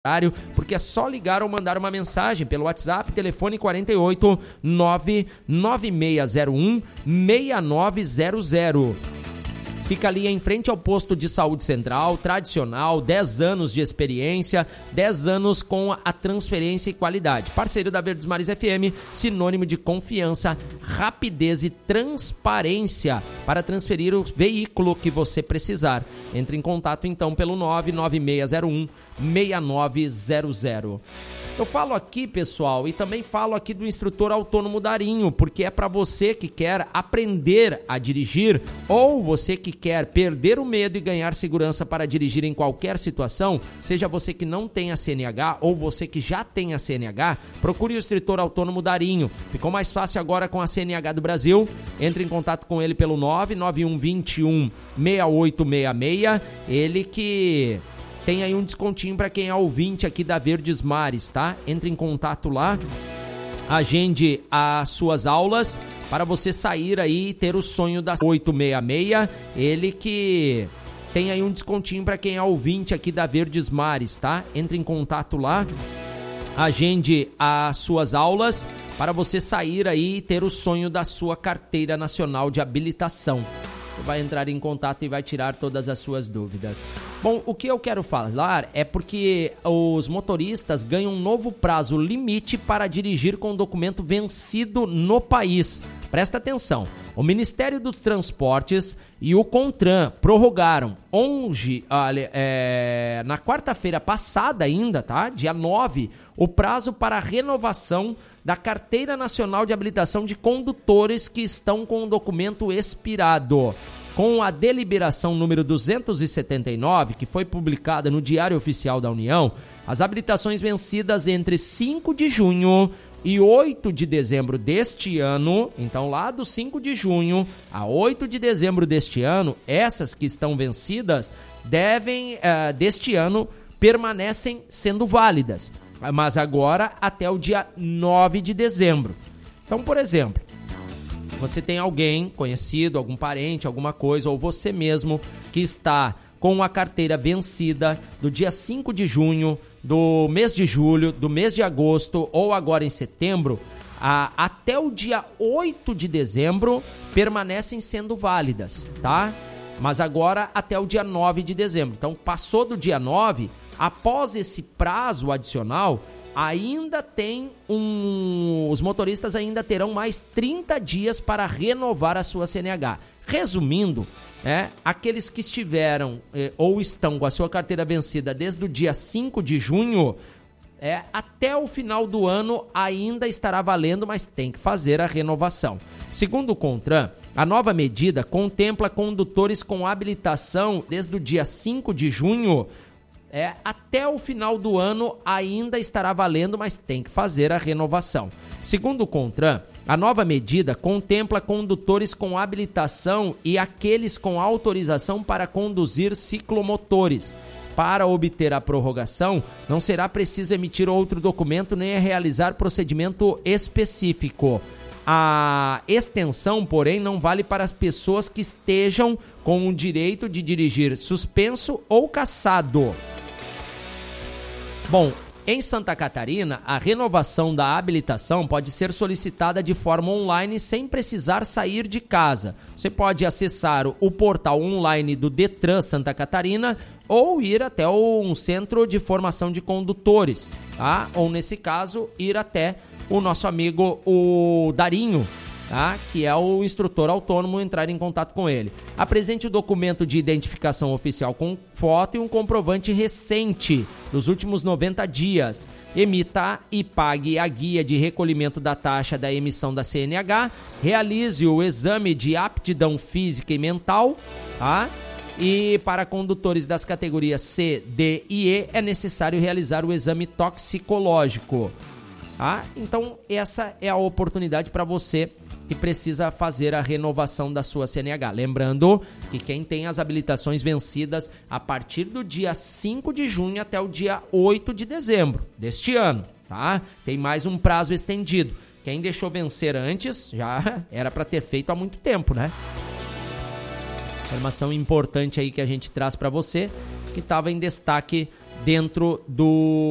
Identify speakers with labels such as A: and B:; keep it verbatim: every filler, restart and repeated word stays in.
A: porque é só ligar ou mandar uma mensagem pelo WhatsApp, telefone quarenta e oito, nove nove seis zero um, seis nove zero zero. Fica ali em frente ao posto de saúde central, tradicional, dez anos de experiência, dez anos com a transferência e qualidade. Parceiro da Verdes Mares F M, sinônimo de confiança, rapidez e transparência para transferir o veículo que você precisar. Entre em contato então pelo nove nove seis zero um, seis nove zero zero. Eu falo aqui, pessoal, e também falo aqui do instrutor autônomo Darinho, porque é para você que quer aprender a dirigir ou você que quer perder o medo e ganhar segurança para dirigir em qualquer situação, seja você que não tem a C N H ou você que já tem a C N H, procure o instrutor autônomo Darinho. Ficou mais fácil agora com a C N H do Brasil. Entre em contato com ele pelo nove nove um dois um, seis oito seis seis. Ele que tem aí um descontinho para quem é ouvinte aqui da Verdes Mares, tá? Entre em contato lá, agende as suas aulas para você sair aí e ter o sonho da oito seis seis. Ele que tem aí um descontinho para quem é ouvinte aqui da Verdes Mares, tá? Entre em contato lá, agende as suas aulas para você sair aí e ter o sonho da sua carteira nacional de habilitação. Vai entrar em contato e vai tirar todas as suas dúvidas. Bom, o que eu quero falar é porque os motoristas ganham um novo prazo limite para dirigir com documento vencido no país. Presta atenção, o Ministério dos Transportes e o CONTRAN prorrogaram onde, é, na quarta-feira passada ainda, tá? Dia nove, o prazo para renovação da Carteira Nacional de Habilitação de condutores que estão com o documento expirado. Com a deliberação número duzentos e setenta e nove, que foi publicada no Diário Oficial da União, as habilitações vencidas entre cinco de junho e oito de dezembro deste ano, então lá do cinco de junho a oito de dezembro deste ano, essas que estão vencidas devem, uh, deste ano, permanecem sendo válidas, mas agora até o dia nove de dezembro. Então, por exemplo, você tem alguém conhecido, algum parente, alguma coisa, ou você mesmo que está com a carteira vencida do dia cinco de junho, do mês de julho, do mês de agosto ou agora em setembro, a, até o dia oito de dezembro permanecem sendo válidas, tá? Mas agora até o dia nove de dezembro. Então, passou do dia nove, após esse prazo adicional, ainda tem um... os motoristas ainda terão mais trinta dias para renovar a sua C N H. Resumindo, é, aqueles que estiveram eh, ou estão com a sua carteira vencida desde o dia cinco de junho, é, até o final do ano ainda estará valendo, mas tem que fazer a renovação. Segundo o CONTRAN, a nova medida contempla condutores com habilitação desde o dia cinco de junho, É, até o final do ano ainda estará valendo, mas tem que fazer a renovação. Segundo o CONTRAN, a nova medida contempla condutores com habilitação e aqueles com autorização para conduzir ciclomotores. Para obter a prorrogação, não será preciso emitir outro documento nem realizar procedimento específico. A extensão, porém, não vale para as pessoas que estejam com o direito de dirigir suspenso ou cassado. Bom, em Santa Catarina, a renovação da habilitação pode ser solicitada de forma online sem precisar sair de casa. Você pode acessar o portal online do Detran Santa Catarina ou ir até um centro de formação de condutores, tá? Ou, nesse caso, ir até o nosso amigo, o Darinho, tá? Que é o instrutor autônomo, entrar em contato com ele. Apresente o documento de identificação oficial com foto e um comprovante recente dos últimos noventa dias. Emita e pague a guia de recolhimento da taxa da emissão da C N H. Realize o exame de aptidão física e mental, tá? E para condutores das categorias C, D e E é necessário realizar o exame toxicológico. Ah, então essa é a oportunidade para você que precisa fazer a renovação da sua C N H. Lembrando que quem tem as habilitações vencidas a partir do dia cinco de junho até o dia oito de dezembro deste ano, tá? Tem mais um prazo estendido. Quem deixou vencer antes já era para ter feito há muito tempo, né? Informação importante aí que a gente traz para você, que estava em destaque dentro do